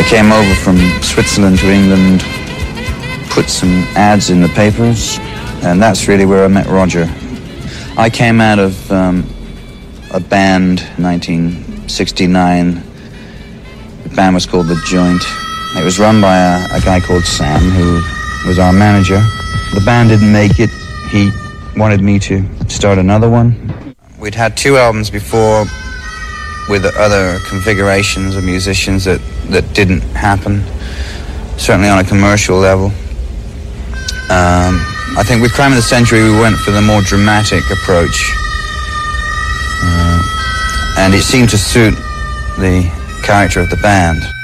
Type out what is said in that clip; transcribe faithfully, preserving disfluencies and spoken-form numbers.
came over from Switzerland to England, put some ads in the papers, and that's really where I met Roger. I came out of um, a band in nineteen sixty-nine. The band was called The Joint. It was run by a, a guy called Sam, who was our manager. The band didn't make it. He wanted me to start another one. We'd had two albums before with other configurations of musicians that, that didn't happen, certainly on a commercial level. Um, I think with Crime of the Century we went for the more dramatic approach, uh, and it seemed to suit the character of the band.